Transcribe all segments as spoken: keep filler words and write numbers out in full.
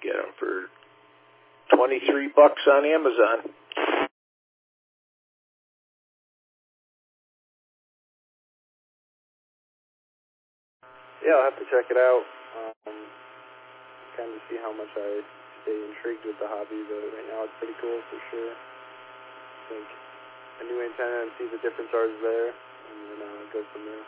Get them for twenty-three bucks on Amazon. Yeah, I'll have to check it out. Um, kind of see how much I stay intrigued with the hobby, but right now it's pretty cool for sure. I think a new antenna and see the different stars there, and then uh, go from there.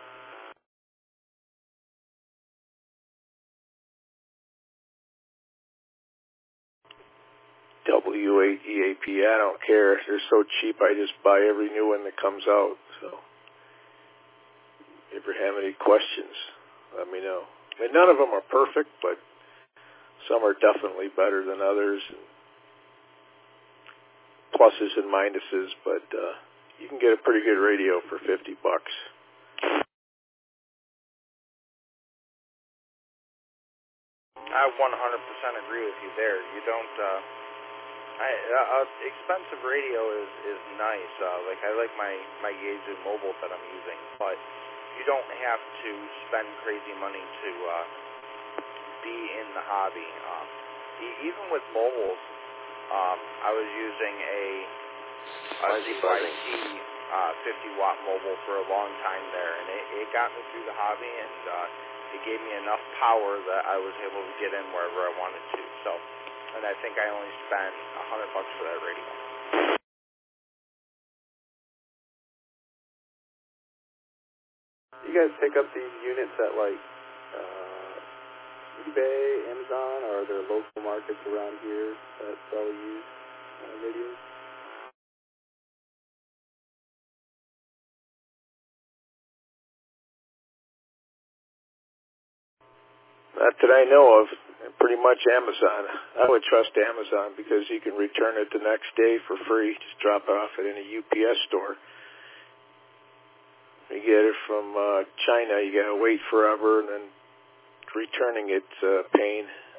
W eight E A P, I don't care. They're so cheap, I just buy every new one that comes out. So, if you ever have any questions, let me know. And none of them are perfect, but some are definitely better than others. And pluses and minuses, but uh, you can get a pretty good radio for fifty bucks. I one hundred percent agree with you there. You don't, uh, I, uh, expensive radio is, is nice. Uh, like, I like my, my Yaesu mobile that I'm using, but you don't have to spend crazy money to uh, be in the hobby. Um, e- even with mobiles, um, I was using a, a Z Y T uh, fifty watt mobile for a long time there, and it, it got me through the hobby, and uh, it gave me enough power that I was able to get in wherever I wanted to. So, and I think I only spent a hundred bucks for that radio. You guys pick up these units at like uh, eBay, Amazon, or are there local markets around here that sell used uh, radios? Not that I know of. Pretty much Amazon. I would trust Amazon because you can return it the next day for free. Just drop it off at any U P S store. You get it from uh, China, you got to wait forever, and then returning it's a pain.